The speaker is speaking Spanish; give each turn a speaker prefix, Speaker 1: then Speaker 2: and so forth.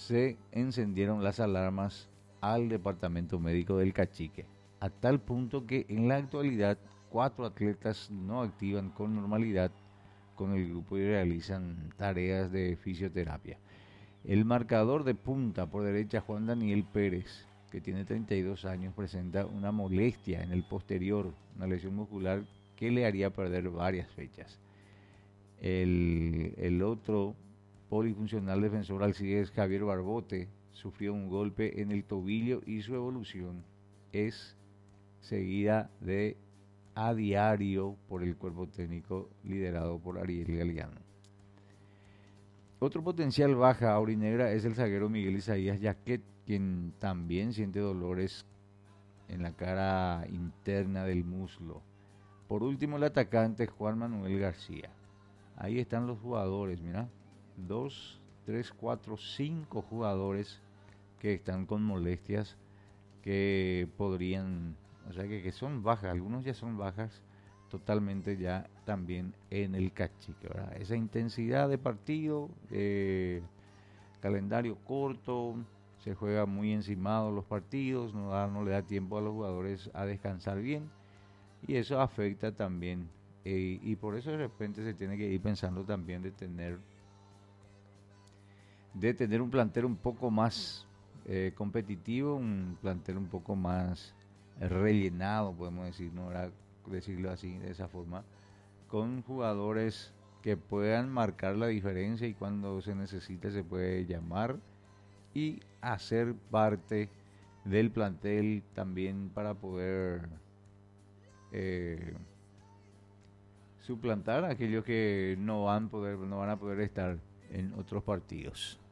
Speaker 1: se encendieron las alarmas al departamento médico del Cachique, a tal punto que en la actualidad 4 atletas no activan con normalidad con el grupo y realizan tareas de fisioterapia. El marcador de punta por derecha, Juan Daniel Pérez, que tiene 32 años, presenta una molestia en el posterior, una lesión muscular que le haría perder varias fechas. El otro polifuncional defensor Alcides Javier Barbote sufrió un golpe en el tobillo y su evolución es seguida de a diario por el cuerpo técnico liderado por Ariel Galeano. Otro potencial baja aurinegra es el zaguero Miguel Isaías Yaquet, quien también siente dolores en la cara interna del muslo. Por último, el atacante Juan Manuel García. Ahí están los jugadores, mira, 2, 3, 4, 5 jugadores que están con molestias que podrían, o sea que son bajas, algunos ya son bajas totalmente ya también en el Cachique, ¿verdad? Esa intensidad de partido, calendario corto, se juega muy encimado los partidos, no le da tiempo a los jugadores a descansar bien y eso afecta también y por eso de repente se tiene que ir pensando también de tener un plantel un poco más competitivo, un plantel un poco más rellenado, podemos decir, no era decirlo así, de esa forma, con jugadores que puedan marcar la diferencia y cuando se necesite se puede llamar y hacer parte del plantel también para poder suplantar a aquellos que no van a poder estar en otros partidos.